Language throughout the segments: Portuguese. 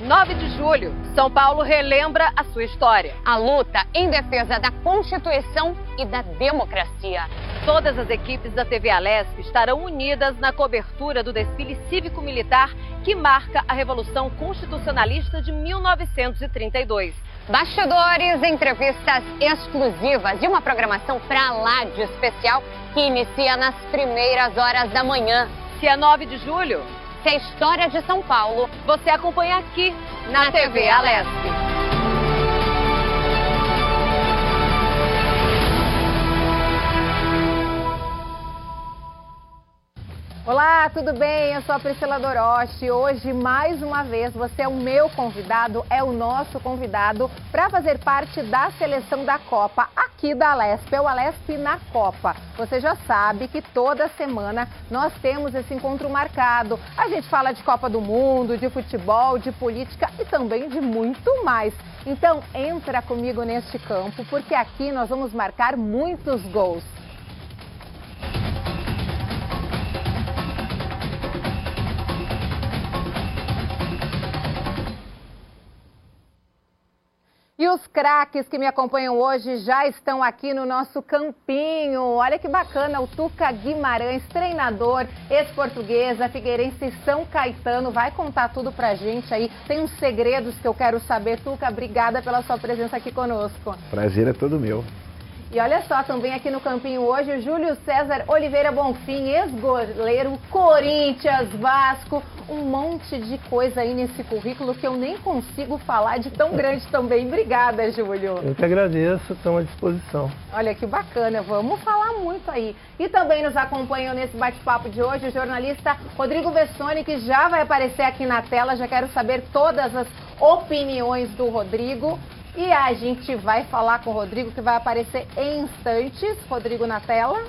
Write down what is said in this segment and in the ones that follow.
9 de julho, São Paulo relembra a sua história. A luta em defesa da Constituição e da democracia. Todas as equipes da TV Alesp estarão unidas na cobertura do desfile cívico-militar que marca a Revolução Constitucionalista de 1932. Bastidores, entrevistas exclusivas e uma programação pra lá de especial que inicia nas primeiras horas da manhã. Se é 9 de julho, se é história de São Paulo, você acompanha aqui na TV Alesp. Olá, tudo bem? Eu sou a Priscila Doroche. Hoje, mais uma vez, você é o meu convidado, é o nosso convidado para fazer parte da seleção da Copa aqui da Alesp. É o Alesp na Copa. Você já sabe que toda semana nós temos esse encontro marcado. A gente fala de Copa do Mundo, de futebol, de política e também de muito mais. Então, entra comigo neste campo, porque aqui nós vamos marcar muitos gols. E os craques que me acompanham hoje já estão aqui no nosso campinho. Olha que bacana, o Tuca Guimarães, treinador, ex-portuguesa, figueirense e São Caetano, vai contar tudo pra gente aí. Tem uns segredos que eu quero saber. Tuca, obrigada pela sua presença aqui conosco. Prazer é todo meu. E olha só, também aqui no campinho hoje, o Júlio César Oliveira Bonfim, ex-goleiro, Corinthians, Vasco, um monte de coisa aí nesse currículo que eu nem consigo falar de tão grande também. Obrigada, Júlio. Eu que agradeço, estamos à disposição. Olha que bacana, vamos falar muito aí. E também nos acompanham nesse bate-papo de hoje o jornalista Rodrigo Vessoni, que já vai aparecer aqui na tela. Já quero saber todas as opiniões do Rodrigo. E a gente vai falar com o Rodrigo, que vai aparecer em instantes. Rodrigo na tela.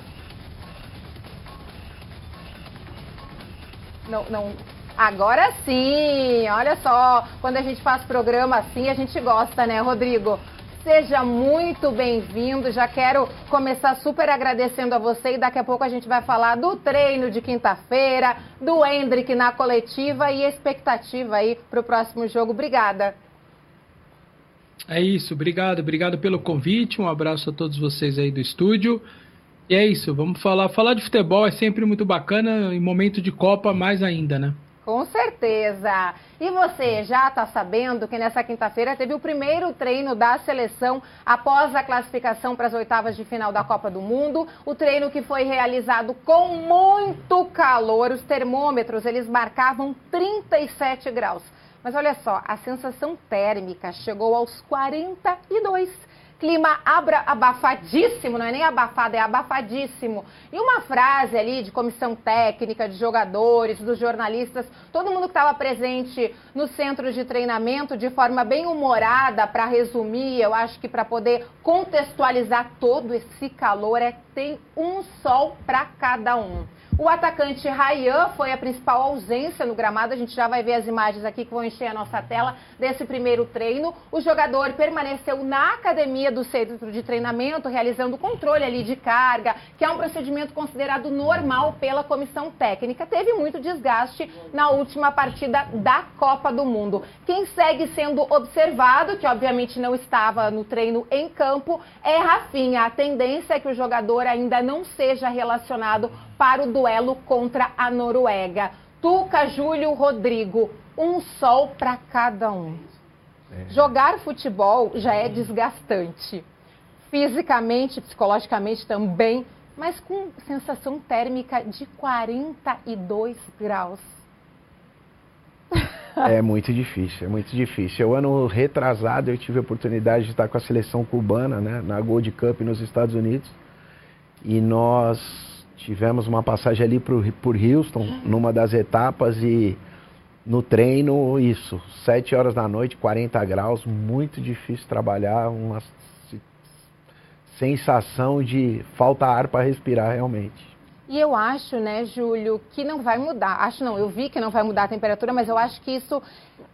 Não. Agora sim, olha só, quando a gente faz programa assim, a gente gosta, né, Rodrigo? Seja muito bem-vindo, já quero começar super agradecendo a você e daqui a pouco a gente vai falar do treino de quinta-feira, do Endrick na coletiva e expectativa aí para o próximo jogo. Obrigada. É isso, obrigado pelo convite, um abraço a todos vocês aí do estúdio. E é isso, vamos falar de futebol, é sempre muito bacana, em momento de Copa mais ainda, né? Com certeza! E você já está sabendo que nessa quinta-feira teve o primeiro treino da seleção após a classificação para as oitavas de final da Copa do Mundo. O treino que foi realizado com muito calor, os termômetros eles marcavam 37 graus. Mas olha só, a sensação térmica chegou aos 42. Clima abafadíssimo, não é nem abafado, é abafadíssimo. E uma frase ali de comissão técnica, de jogadores, dos jornalistas, todo mundo que estava presente no centro de treinamento, de forma bem humorada, para resumir, eu acho que para poder contextualizar todo esse calor, tem um sol para cada um. O atacante Ryan foi a principal ausência no gramado. A gente já vai ver as imagens aqui que vão encher a nossa tela desse primeiro treino. O jogador permaneceu na academia do centro de treinamento, realizando o controle ali de carga, que é um procedimento considerado normal pela comissão técnica. Teve muito desgaste na última partida da Copa do Mundo. Quem segue sendo observado, que obviamente não estava no treino em campo, é Rafinha. A tendência é que o jogador ainda não seja relacionado para o duelo contra a Noruega. Tuca, Júlio, Rodrigo, um sol para cada um. Jogar futebol já é desgastante. Fisicamente, psicologicamente também, mas com sensação térmica de 42 graus. É muito difícil, é muito difícil. O ano retrasado eu tive a oportunidade de estar com a seleção cubana, né, na Gold Cup nos Estados Unidos. E nós tivemos uma passagem ali por Houston, numa das etapas, e no treino, 7 horas da noite, 40 graus, muito difícil trabalhar, uma sensação de falta ar para respirar realmente. E eu acho, né, Júlio, que não vai mudar. Eu vi que não vai mudar a temperatura, mas eu acho que isso